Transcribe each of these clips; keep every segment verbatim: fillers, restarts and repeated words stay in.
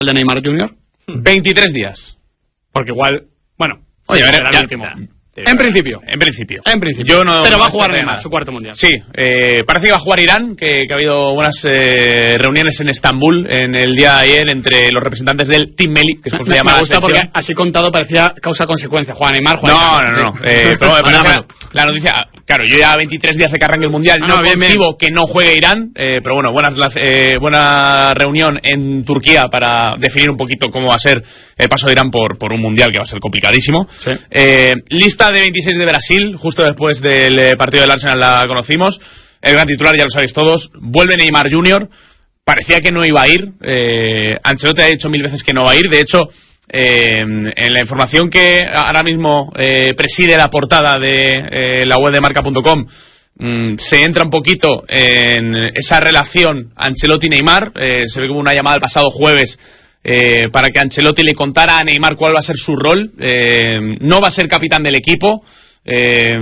de Neymar junior? veintitrés días. Porque igual, bueno, oye, sí, a ver, será ya, el último. Ya. En principio. En principio. En principio. Yo no, Pero no va a jugar nada. Neymar, su cuarto mundial. Sí, eh, parece que va a jugar Irán, que, que ha habido buenas eh, reuniones en Estambul en el día de ayer entre los representantes del Team Meli, que es como se llama me la gusta selección. Porque así contado parecía causa-consecuencia. Juega Neymar, juega No, Irán. no, no. Sí. no. Eh, pero me parece bueno. la noticia, claro, yo ya veintitrés días de que arranque el mundial, Ah, no, no, bien, concibo que no juegue Irán, eh, pero bueno, buena, eh, buena reunión en Turquía para definir un poquito cómo va a ser el paso de Irán por, por un mundial que va a ser complicadísimo. Sí. Eh, lista de veintiséis de Brasil, justo después del eh, partido del Arsenal la conocimos. El gran titular, ya lo sabéis todos, vuelve Neymar junior. Parecía que no iba a ir. Eh, Ancelotti ha dicho mil veces que no va a ir. De hecho, eh, en la información que ahora mismo eh, preside la portada de eh, la web de marca punto com, mm, se entra un poquito en esa relación Ancelotti-Neymar. Eh, se ve como una llamada el pasado jueves eh, para que Ancelotti le contara a Neymar cuál va a ser su rol. Eh, no va a ser capitán del equipo. Eh,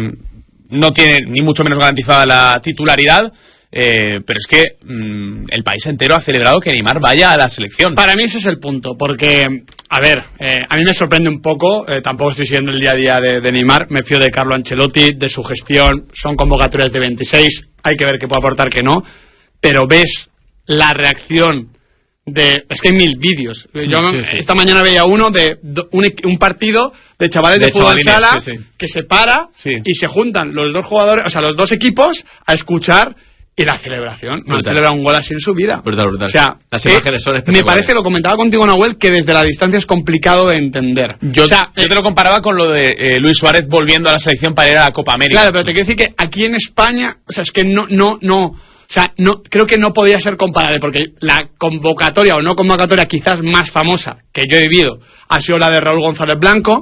no tiene ni mucho menos garantizada la titularidad. Eh, pero es que mmm, el país entero ha celebrado que Neymar vaya a la selección. Para mí ese es el punto, porque, a ver, eh, a mí me sorprende un poco, eh, tampoco estoy siguiendo el día a día de, de Neymar, me fío de Carlo Ancelotti, de su gestión, son convocatorias de veintiséis, hay que ver qué puede aportar, que no, pero ves la reacción de... Es que hay mil vídeos. Yo sí, sí. esta mañana veía uno de do, un, un partido de chavales de, De fútbol chavalines, sala sí, sí. que se para Sí. y se juntan los dos jugadores, o sea, los dos equipos a escuchar. Y la celebración, no han celebrado un gol así en su vida. Brutal, brutal. O sea, las eh, imágenes son me espectaculares. parece, lo comentaba contigo, Nahuel, que desde la distancia es complicado de entender. Yo, o sea, yo eh, te lo comparaba con lo de eh, Luis Suárez volviendo a la selección para ir a la Copa América. Claro, pero te quiero decir que aquí en España, o sea, es que no, no, no, o sea, no, creo que no podía ser comparable, porque la convocatoria o no convocatoria quizás más famosa que yo he vivido ha sido la de Raúl González Blanco,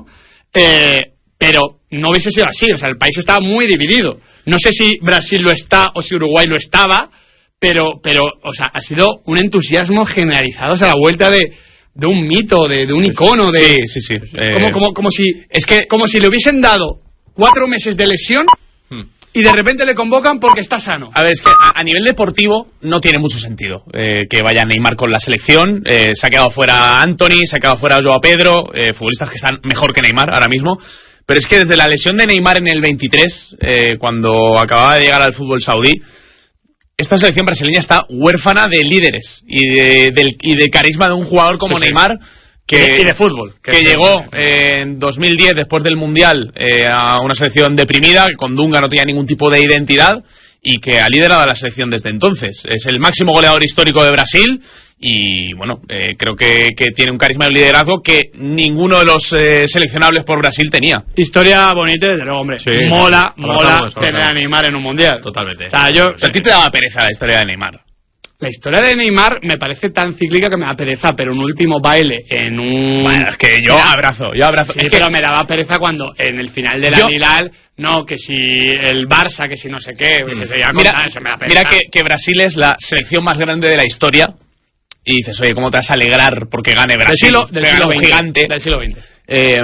eh, pero no hubiese sido así, o sea, el país estaba muy dividido. No sé si Brasil lo está o si Uruguay lo estaba, pero, pero, o sea, ha sido un entusiasmo generalizado, o sea, la vuelta de, de un mito, de, de un icono, de... Sí, sí, sí. Eh, Como, como, como si, es que como si le hubiesen dado cuatro meses de lesión y de repente le convocan porque está sano. A ver, es que a, a nivel deportivo no tiene mucho sentido eh, que vaya Neymar con la selección. Eh, se ha quedado fuera Anthony, se ha quedado fuera Joao Pedro, eh, futbolistas que están mejor que Neymar ahora mismo. Pero es que desde la lesión de Neymar en el veintitrés, eh, cuando acababa de llegar al fútbol saudí, esta selección brasileña está huérfana de líderes y de, del, y de carisma de un jugador como Sí, sí. Neymar, que, Y de fútbol. que, Que- llegó eh, en dos mil diez, después del Mundial, eh, a una selección deprimida, que con Dunga no tenía ningún tipo de identidad, y que ha liderado a la selección desde entonces. Es el máximo goleador histórico de Brasil, y bueno, eh, creo que, que tiene un carisma y un liderazgo que ninguno de los eh, seleccionables por Brasil tenía. Historia bonita, desde luego, hombre. Sí. mola, Avanzamos, mola avanzamos. tener a Neymar en un mundial. Totalmente. O sea, yo, O sea, a ti te daba pereza la historia de Neymar. la historia de Neymar me parece tan cíclica que me da pereza, pero un último baile en un... Bueno, es que yo Mira, abrazo, yo abrazo. Sí, Es que- pero me daba pereza cuando en el final de la Yo- Hilal, no, que si el Barça, que si no sé qué, que se seguía Mira, contando, eso me da pereza. mira que, que Brasil es la selección más grande de la historia. Y dices, oye, ¿cómo te vas a alegrar porque gane del Brasil? siglo, del Que siglo gane un veinte, gigante. del siglo veinte. Eh,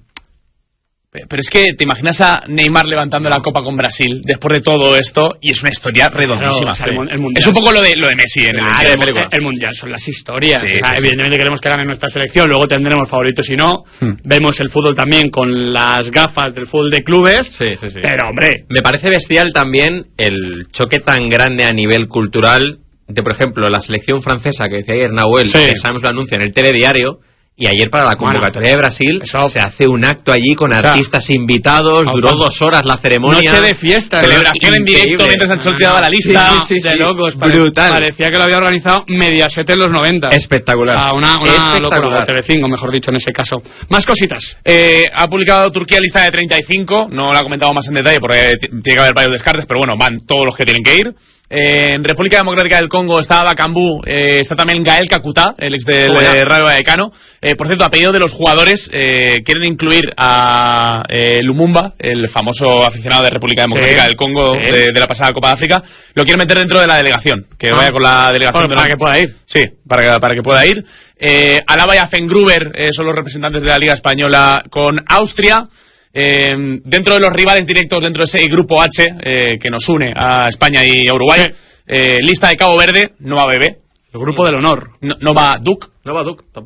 pero es que te imaginas a Neymar levantando la copa con Brasil después de todo esto y es una historia redondísima. Claro, o sea, el mun- el mundial- es un poco lo de lo de Messi en Claro, el, el, en el- mun- el mundial son las historias. Sí, O sea, sí, sí. evidentemente queremos que gane nuestra selección, luego tendremos favoritos y no. Hmm. Vemos el fútbol también con las gafas del fútbol de clubes. Sí, sí, sí. Pero, hombre, Me parece bestial también el choque tan grande a nivel cultural de, por ejemplo, la selección francesa que decía ayer Nahuel, Sí. que sabemos lo anuncia en el telediario, y ayer para la convocatoria de Brasil eso- se hace un acto allí con sea, artistas invitados, ojo. duró dos horas la ceremonia. noche de fiesta. celebración en Increíble. directo mientras Ancelotti daba la lista. Sí, sí, sí, de locos. Pare- Brutal. Parecía que lo había organizado Mediaset en los noventa. Espectacular. O sea, una, una Espectacular. locura. O Telecinco, mejor dicho, en ese caso. Más cositas. Eh, ha publicado Turquía lista de treinta y cinco, no la he comentado más en detalle porque t- tiene que haber varios descartes, pero bueno, van todos los que tienen que ir. Eh, en República Democrática del Congo está Bakambu, eh, está también Gael Kakuta, el ex del Buena. eh, Rayo Vallecano. Eh, por cierto, a pedido de los jugadores, eh, quieren incluir a eh, Lumumba, el famoso aficionado de República Democrática Sí. del Congo Sí. de, de la pasada Copa de África. Lo quieren meter dentro de la delegación, que Ah. vaya con la delegación. Bueno, de la- para que pueda ir. Sí, para que, para que pueda ir. Eh, Alaba y Afengruber eh, son los representantes de la Liga Española con Austria. Eh, dentro de los rivales directos, dentro de ese grupo H eh, que nos une a España y a Uruguay, Sí. eh, lista de Cabo Verde, no A B B. El grupo del honor. No, no va Duke. No va Duke tampoco.